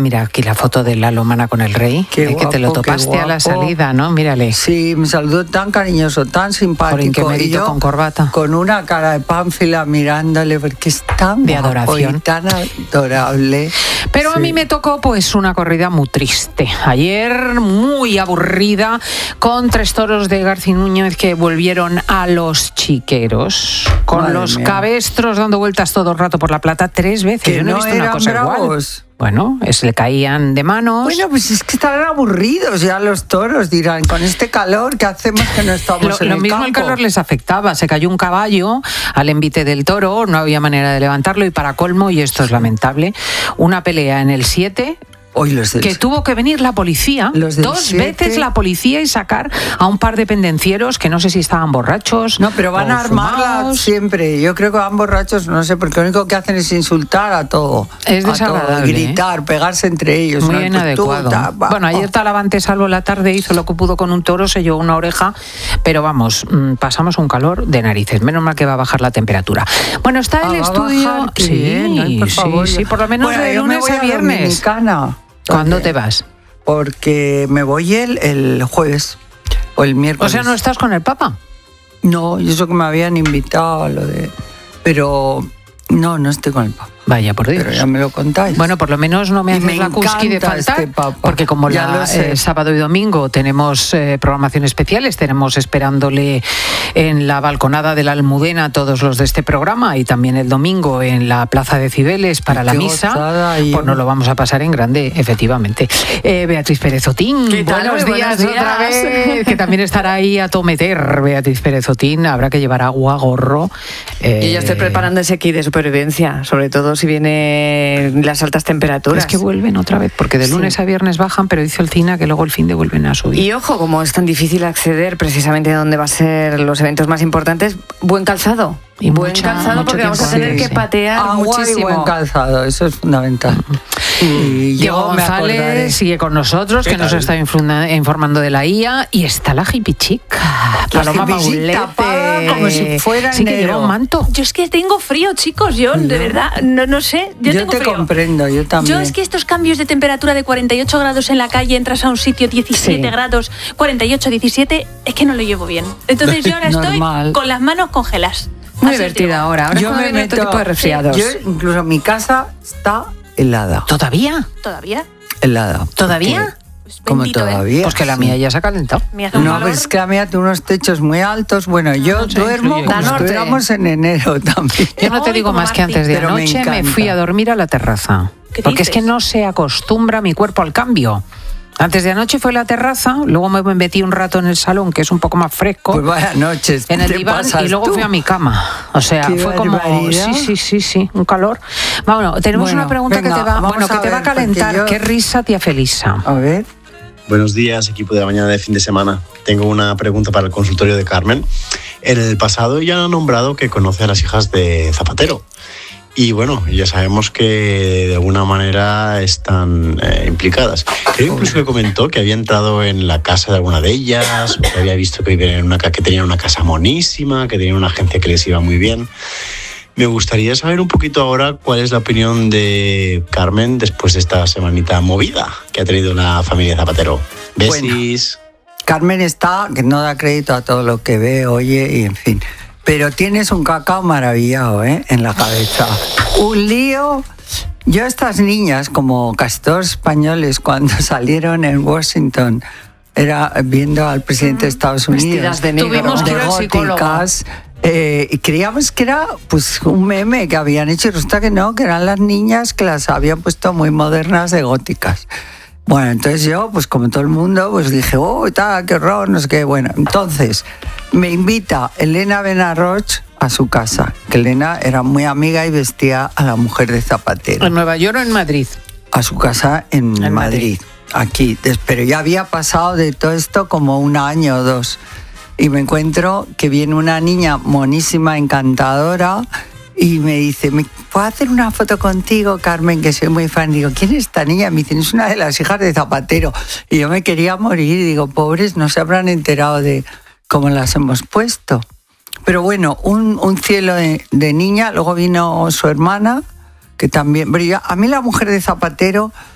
Mira aquí la foto de Lalo Mana con el rey. Qué que te lo guapo, topaste qué a la guapo. salida, ¿no? Mírale. Sí, me saludó tan cariñoso, tan simpático. Joder, qué mérito, con corbata. Con una cara de pánfila mirándole, porque es tan De guapo adoración. y tan adorable. Pero Sí. a mí me tocó pues una corrida muy triste. Ayer muy aburrida, con 3 toros de García Núñez que volvieron a los chiqueros, con Madre los mía. cabestros dando vueltas todo el rato por la plata 3 veces. Que Yo no he no visto una eran cosa igual. bravos. Bueno, se le caían de manos. Bueno, pues es que estarán aburridos ya los toros, dirán, con este calor, ¿qué hacemos que no estamos en Lo el mismo campo? el calor les afectaba, se cayó un caballo al envite del toro, no había manera de levantarlo y para colmo, y esto es lamentable, una pelea en el 7 Hoy los del- que tuvo que venir la policía, Los del 2 7. veces la policía y sacar a un par de pendencieros que no sé si estaban borrachos. No, pero van o a armarla fumados. siempre. Yo creo que van borrachos, no sé, porque lo único que hacen es insultar a todo. Es a todo, desagradable, gritar, pegarse entre ellos. Muy ¿no? Pues tú, inadecuado. Bueno, ayer Talavante Salvo la tarde hizo lo que pudo con un toro, se llevó una oreja, pero vamos, pasamos un calor de narices. Menos mal que va a bajar la temperatura. Bueno, está el ¿va a estudio. bajar? Qué bien, ay, por favor. sí, por lo menos Bueno, de yo me lunes voy a viernes. Dominicana. ¿Cuándo ¿Dónde? te vas? Porque me voy el jueves o el O miércoles. sea, ¿no estás con el Papa? No, y eso que me habían invitado a lo de... Pero no estoy con el Papa. Vaya, por Dios. Pero ya me lo contáis. Bueno, por lo menos no me Y haces me la cusqui de encanta faltar, este Papa. porque como Ya lo sé. sábado y domingo tenemos programaciones especiales, tenemos esperándole en la balconada de la Almudena todos los de este programa y también el domingo en la Plaza de Cibeles para Ay, la qué misa, gozada, y- pues nos lo vamos a pasar en grande, efectivamente. Beatriz Pérez Otín, ¿Qué tal? buenos Muy días buenos otra días. vez, que también estará ahí a tometer Beatriz Pérez Otín, habrá que llevar agua, gorro. Yo ya estoy preparando ese kit de supervivencia, sobre todo si vienen las altas temperaturas. Es que vuelven otra vez, porque de Sí. lunes a viernes bajan, pero dice el CINA que luego el fin de vuelven a subir. Y ojo, como es tan difícil acceder precisamente a donde va a ser los eventos más importantes, buen calzado. Y buen mucho calzado porque vamos a tiempo, tener sí, que sí. patear Agua y muchísimo. buen calzado, eso es fundamental. Y Diego yo me acordaré. González sigue con nosotros, que nos está informando de la IA, y está la hippie chica, Paloma hippie chic Paulete. tapada como si fuera Sí, que enero. lleva un manto. Yo es que tengo frío, chicos, yo de verdad, no sé, yo tengo te frío. comprendo, yo también. Yo es que estos cambios de temperatura de 48 grados en la calle, entras a un sitio 17 Sí. grados, 48, 17, es que no lo llevo bien. Entonces yo ahora estoy Normal. con las manos congeladas. Muy Así os divertida digo. ahora. Ahora Yo cuando me viene otro meto- tipo de resfriados. Yo, incluso mi casa está helada. ¿Todavía? ¿Todavía? Helada. ¿Todavía? Pues Como bendito, todavía. Pues que la sí. mía ya se ha calentado. Me hace un No, calor. pero es que la mía tiene unos techos muy altos. Bueno, yo no sé, duermo incluye como Da si norte. estuviéramos en enero también. Yo no te Ay, digo como más que Martín. antes de Pero me anoche me fui encanta. a dormir a la terraza. ¿Qué Porque es que dices? no se acostumbra mi cuerpo al cambio. Antes de anoche fue la terraza, luego me metí un rato en el salón, que es un poco más fresco. Pues vaya noches. En el te diván pasas y luego tú. fui a mi cama. O sea, Qué fue como barbaridad. sí, un calor. Bueno, tenemos Bueno, una pregunta venga, que te va, vamos bueno, que a te va a ver, porque calentar. yo- ¿Qué risa, tía Felisa? A ver. Buenos días, equipo de la mañana de fin de semana. Tengo una pregunta para el consultorio de Carmen. En el pasado ya ha nombrado que conoce a las hijas de Zapatero. Y bueno, ya sabemos que de alguna manera están implicadas. Creo incluso que comentó que había entrado en la casa de alguna de ellas, o que había visto que vivían en que tenían una casa monísima, que tenían una agencia que les iba muy bien. Me gustaría saber un poquito ahora cuál es la opinión de Carmen después de esta semanita movida que ha tenido la familia Zapatero. Besis. Carmen está, que no da crédito a todo lo que ve, oye, y en fin. Pero tienes un cacao maravillado, ¿eh? En la cabeza. Un lío. Yo estas niñas, como casi todos españoles, cuando salieron en Washington, era viendo al presidente de Estados Unidos. Vestidas de negro. Tuvimos que ir de al psicólogo. góticas, y creíamos que era pues un meme que habían hecho y resulta que no, que eran las niñas que las habían puesto muy modernas de góticas. Bueno, entonces yo, pues como todo el mundo, pues dije, oh, tal, qué horror, no sé qué. Bueno, entonces me invita Elena Benarroch a su casa, que Elena era muy amiga y vestía a la mujer de Zapatero. ¿En Nueva York o en Madrid? A su casa en En Madrid, aquí. Pero ya había pasado de todo esto como un año o dos. Y me encuentro que viene una niña monísima, encantadora, y me dice, ¿me puedo hacer una foto contigo, Carmen, que soy muy fan? Digo, ¿quién es esta niña? Me dicen, es una de las hijas de Zapatero. Y yo me quería morir, y digo, pobres, no se habrán enterado de cómo las hemos puesto. Pero bueno, un cielo de niña. Luego vino su hermana, que también... Pero a mí la mujer de Zapatero